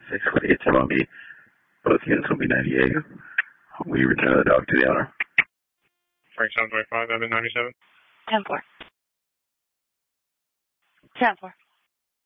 648 Long Beach. Both units will be 98. We return the dog to the owner. Frank 725, Evan 97. 10-4. 10-4.